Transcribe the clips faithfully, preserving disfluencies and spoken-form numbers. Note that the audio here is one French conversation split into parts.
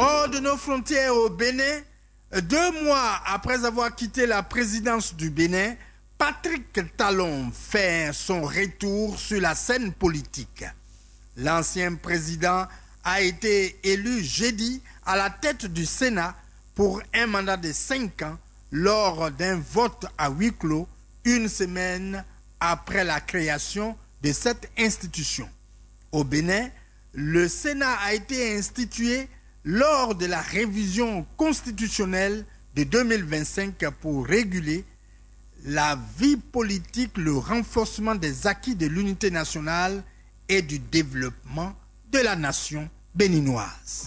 Hors de nos frontières au Bénin, deux mois après avoir quitté la présidence du Bénin, Patrick Talon fait son retour sur la scène politique. L'ancien président a été élu jeudi à la tête du Sénat pour un mandat de cinq ans lors d'un vote à huis clos une semaine après la création de cette institution. Au Bénin, le Sénat a été institué lors de la révision constitutionnelle de deux mille vingt-cinq pour réguler la vie politique, le renforcement des acquis de l'unité nationale et du développement de la nation béninoise.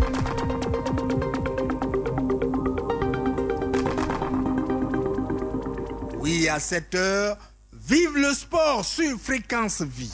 Oui, à cette heure, vive le sport sur Fréquence Vie.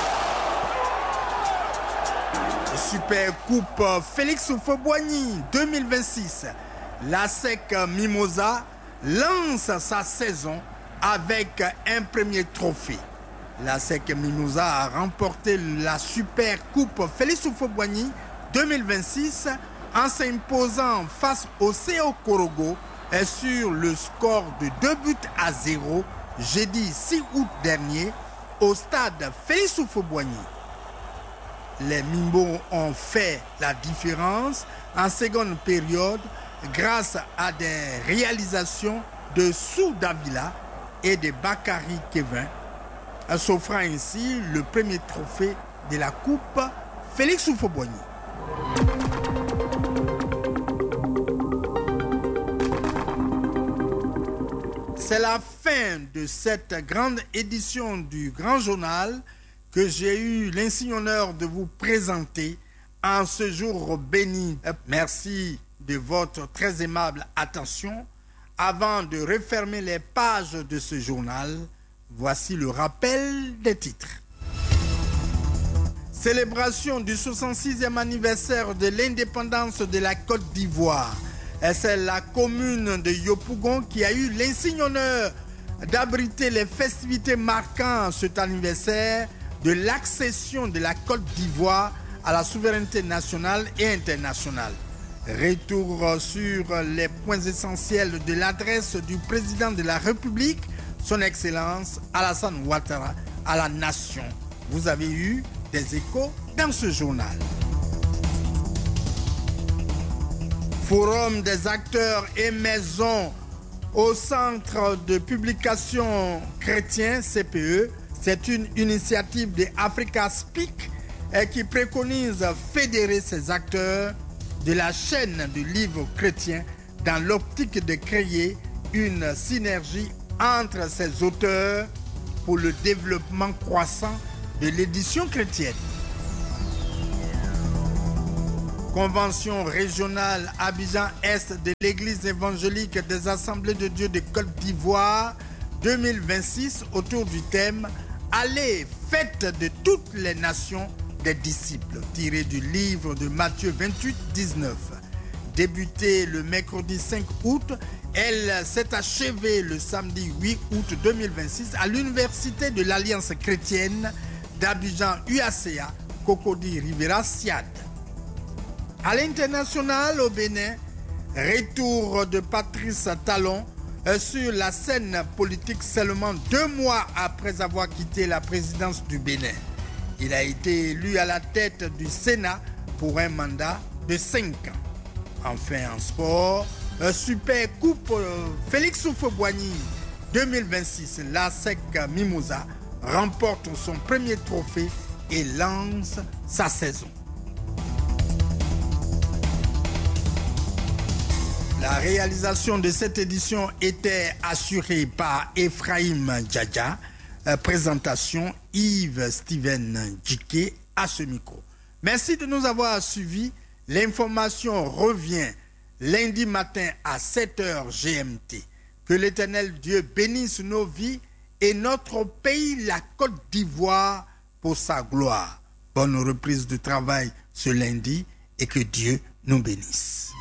Super Coupe Félix Houphouët-Boigny deux mille vingt-six. La S E C Mimosa lance sa saison avec un premier trophée. La S E C Mimosa a remporté la Super Coupe Félix Houphouët-Boigny deux mille vingt-six en s'imposant face au C O Korogo sur le score de deux buts à zéro jeudi six août dernier au stade Félix Houphouët-Boigny. Les Mimbo ont fait la différence en seconde période grâce à des réalisations de Sou Davila et de Bakary Kevin, s'offrant ainsi le premier trophée de la Coupe Félix Houphouët-Boigny. C'est la fin de cette grande édition du Grand Journal que j'ai eu l'insigne honneur de vous présenter en ce jour béni. Merci de votre très aimable attention. Avant de refermer les pages de ce journal, voici le rappel des titres. Célébration du soixante-sixième anniversaire de l'indépendance de la Côte d'Ivoire. C'est la commune de Yopougon qui a eu l'insigne honneur d'abriter les festivités marquant cet anniversaire de l'accession de la Côte d'Ivoire à la souveraineté nationale et internationale. Retour sur les points essentiels de l'adresse du président de la République, son Excellence Alassane Ouattara, à la nation. Vous avez eu des échos dans ce journal. Forum des acteurs et maisons au Centre de publication chrétien, C P E. C'est une initiative de Africa Speak qui préconise fédérer ces acteurs de la chaîne du livre chrétien dans l'optique de créer une synergie entre ces auteurs pour le développement croissant de l'édition chrétienne. Convention régionale Abidjan-Est de l'Église évangélique des Assemblées de Dieu de Côte d'Ivoire deux mille vingt-six autour du thème « Allez, faites de toutes les nations des disciples » tiré du livre de Matthieu vingt-huit, dix-neuf. Débutée le mercredi cinq août, elle s'est achevée le samedi huit août deux mille vingt-six à l'Université de l'Alliance chrétienne d'Abidjan U A C A, Cocody Rivera Siad. À l'international au Bénin, retour de Patrice Talon sur la scène politique seulement deux mois après avoir quitté la présidence du Bénin. Il a été élu à la tête du Sénat pour un mandat de cinq ans. Enfin en sport, Super Coupe Félix Houphouët-Boigny deux mille vingt-six, la S E C Mimosa remporte son premier trophée et lance sa saison. La réalisation de cette édition était assurée par Ephraim Djadja. Euh, présentation Yves Steven Djiké à ce micro. Merci de nous avoir suivis. L'information revient lundi matin à sept heures G M T. Que l'Éternel Dieu bénisse nos vies et notre pays, la Côte d'Ivoire, pour sa gloire. Bonne reprise de travail ce lundi et que Dieu nous bénisse.